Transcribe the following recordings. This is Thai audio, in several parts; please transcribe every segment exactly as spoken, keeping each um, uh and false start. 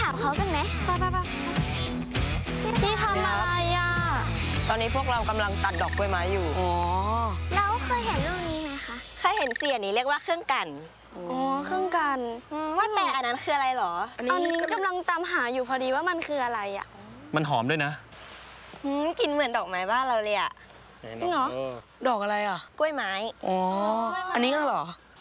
ามเขากันไหมไปไปไปพี่ทำอะไรอ่ะตอนนี้พวกเรากำลังตัดดอกกล้วยไม้อยู่อ๋อแล้วเคยเห็นรูปนี้ไหมคะเคยเห็นเสียนี้เรียกว่าเครื่องกันอ๋อเครื่องกันว่าแต่อันนั้นคืออะไรหรอตอนนี้กำลังตามหาอยู่พอดีว่ามันคืออะไรอ่ะมันหอมด้วยนะกลิ่นเหมือนดอกไม้บ้านเราเลยอ่ะจริงเหรอดอกอะไรอ่ะกล้วยไม้อ๋ออันนี้เหรอ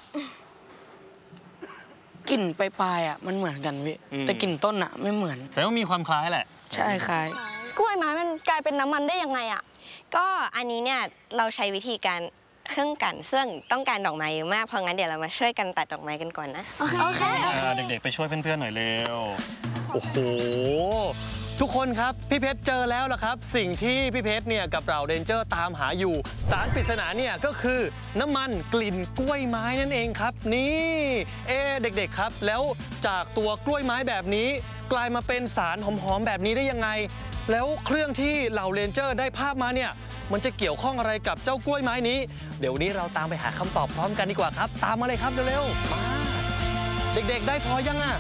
กลิ่นปลายๆอ่ะมันเหมือนกันพี่แต่กลิ่นต้นอ่ะไม่เหมือนแต่ว่ามีความคล้ายแหละใช่คล้ายกล้วยไม้มันกลายเป็นน้ำมันได้ยังไงอ่ะก็อันนี้เนี่ยเราใช้วิธีการเครื่องกันซึ่งต้องการดอกไม้เยอะมากเพราะงั้นเดี๋ยวเรามาช่วยกันตัดดอกไม้กันก่อนนะโอเคโอเคเด็กๆไปช่วยเพื่อนๆหน่อยเร็วโอ้โหทุกคนครับพี่เพชรเจอแล้วล่ะครับสิ่งที่พี่เพชรเนี่ยกับเราเรนเจอร์ตามหาอยู่สารปริศนาเนี่ยก็คือน้ำมันกลิ่นกล้วยไม้นั่นเองครับนี่เอ๊เด็กๆครับแล้วจากตัวกล้วยไม้แบบนี้กลายมาเป็นสารหอมๆแบบนี้ได้ยังไงแล้วเครื่องที่เหล่าเรนเจอร์ได้ภาพมาเนี่ยมันจะเกี่ยวข้องอะไรกับเจ้ากล้วยไม้นี้เดี๋ยวนี้เราตามไปหาคำตอบพร้อมกันดีกว่าครับตามมาเลยครับเร็วๆมาเด็กๆได้พอยังอ่ะ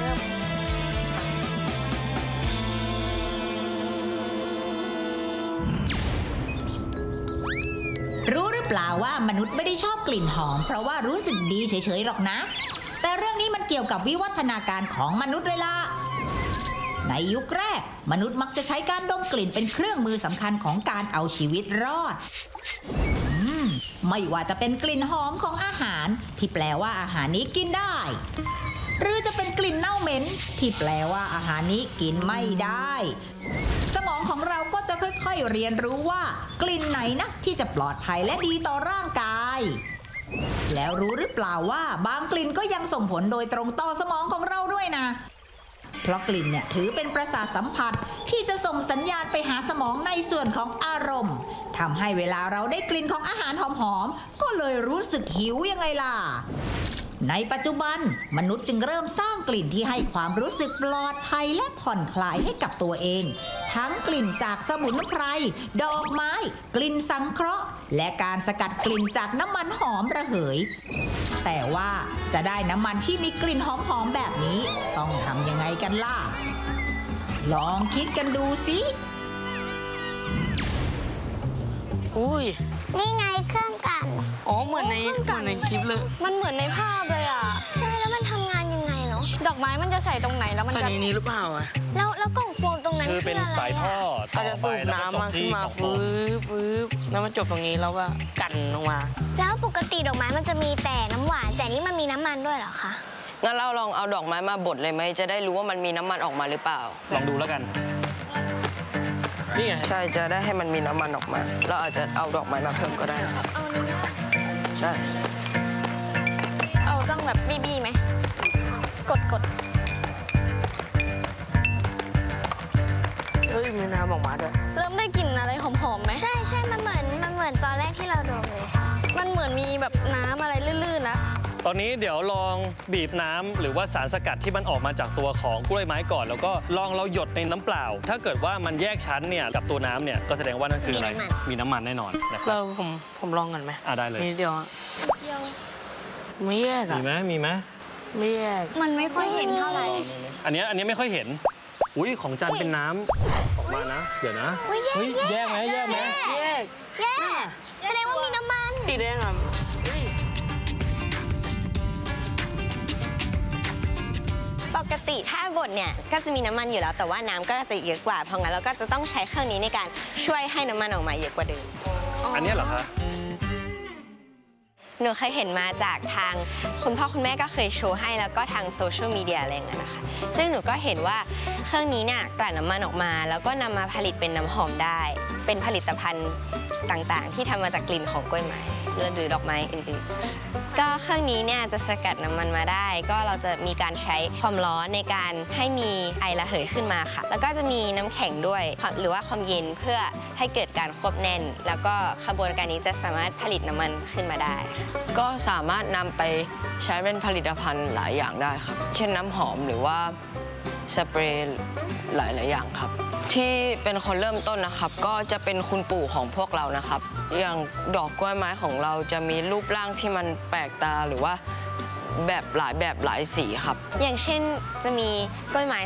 รู้หรือเปล่าว่ามนุษย์ไม่ได้ชอบกลิ่นหอมเพราะว่ารู้สึกดีเฉยๆหรอกนะแต่เรื่องนี้มันเกี่ยวกับวิวัฒนาการของมนุษย์เลยล่ะในยุคแรกมนุษย์มักจะใช้การดมกลิ่นเป็นเครื่องมือสำคัญของการเอาชีวิตรอดอืมไม่ว่าจะเป็นกลิ่นหอมของอาหารที่แปลว่าอาหารนี้กินได้หรือจะเป็นกลิ่นเน่าเหม็นที่แปลว่าอาหารนี้กินไม่ได้สมองของเราก็จะค่อยๆเรียนรู้ว่ากลิ่นไหนนะที่จะปลอดภัยและดีต่อร่างกายแล้วรู้หรือเปล่าว่าบางกลิ่นก็ยังส่งผลโดยตรงต่อสมองของเราด้วยนะเพราะกลิ่นเนี่ยถือเป็นประสาทสัมผัสที่จะส่งสัญญาณไปหาสมองในส่วนของอารมณ์ทำให้เวลาเราได้กลิ่นของอาหารหอมๆก็เลยรู้สึกหิวยังไงล่ะในปัจจุบันมนุษย์จึงเริ่มสร้างกลิ่นที่ให้ความรู้สึกปลอดภัยและผ่อนคลายให้กับตัวเองทั้งกลิ่นจากสมุนไพรดอกไม้กลิ่นสังเคราะห์และการสกัดกลิ่นจากน้ำมันหอมระเหยแต่ว่าจะได้น้ำมันที่มีกลิ่นหอมๆแบบนี้ต้องทำยังไงกันล่ะลองคิดกันดูสิอุ้ยนี่ไงเครื่องกันอ๋อเหมือนในเหมือนในคลิปเลยมันเหมือนในภาพเลยอ่ะใช่แล้วมันทำงานยังไงเนาะดอกไม้มันจะใส่ตรงไหนแล้วมันจะใส่ในนี้หรือเปล่าอ่ะแล้วแล้วกล่องโฟมตรงนั้นคือเป็นสายท่อเขาจะสูบน้ำมาขึ้นมาฟื้นฟื้นแล้วมันจบตรงนี้แล้วว่ากันลงมาแล้วปกติดอกไม้มันจะมีแต่น้ำหวานแต่นี้มันมีน้ำมันด้วยเหรอคะงั้นเราลองเอาดอกไม้มาบดเลยไหมจะได้รู้ว่ามันมีน้ำมันออกมาหรือเปล่าลองดูแล้วกันนี่ไงใช่จะได้ให้มันมีน้ำมันออกมาเราอาจจะเอาดอกไม้มาเพิ่มก็ได้ใช่เอาต้องแบบบี้บี้ไหมกดกดเฮ้ยมีน้ำออกมาด้วยเริ่มได้กลิ่นอะไรหอมๆไหมใช่ใช่มันเหมือนมันเหมือนตอนแรกที่เราดมเลยมันเหมือนมีแบบน้ำอะไรลื่นๆนะตอนนี้เดี๋ยวลองบีบน้ำหรือว่าสารสกัดที่มันออกมาจากตัวของกล้วยไม้ก่อนแล้วก็ลองเราหยดในน้ำเปล่าถ้าเกิดว่ามันแยกชั้นเนี่ยกับตัวน้ำเนี่ยก็แสดงว่านั่นคืออะไรมีน้ำมันแน่นอนนะครับเราผมผมลองกันไหมอ่ะได้เลยนิดเดียวเดียวไม่แยกอ่ะมีไหมมีไหมไม่แยกมันไม่ค่อยเห็นเท่าไหร่อันนี้อันนี้ไม่ค่อยเห็นอุ้ยของจันเป็นน้ำออกมานะเดี๋ยวนะเฮ้ยแยกไหมแยกไหมแยกแยกแสดงว่ามีน้ำมันสีแดงอ่ะปกติถ้าบดเนี่ยก็จะมีน้ำมันอยู่แล้วแต่ว่าน้ำก็จะเยอะกว่าเพราะงั้นเราก็จะต้องใช้เครื่องนี้ในการช่วยให้น้ำมันออกมาเยอะกว่าเดิมอันนี้เหรอคะหนูเคยเห็นมาจากทางคุณพ่อคุณแม่ก็เคยโชว์ให้แล้วก็ทางโซเชียลมีเดียอะไรอย่างเงี้ยนะคะซึ่งหนูก็เห็นว่าเครื่องนี้เนี่ยกลั่นน้ำมันออกมาแล้วก็นำมาผลิตเป็นน้ำหอมได้เป็นผลิตภัณฑ์ต่างๆที่ทำมาจากกลิ่นของกล้วยไม้หรือดอกไม้อื่นๆก็เครื่องนี้เนี่ยจะสกัดน้ำมันมาได้ก็เราจะมีการใช้ความร้อนในการให้มีไอระเหยขึ้นมาค่ะแล้วก็จะมีน้ำแข็งด้วยหรือว่าความเย็นเพื่อให้เกิดการควบแน่นแล้วก็กระบวนการนี้จะสามารถผลิตน้ำมันขึ้นมาได้ก็สามารถนำไปใช้เป็นผลิตภัณฑ์หลายอย่างได้ครับเช่นน้ำหอมหรือว่าสเปรย์หลายๆอย่างครับที่เป็นคนเริ่มต้นนะครับก็จะเป็นคุณปู่ของพวกเรานะครับอย่างดอกกล้วยไม้ของเราจะมีรูปร่างที่มันแปลกตาหรือว่าแบบหลายแบบหลายสีครับอย่างเช่นจะมีกล้วยไม้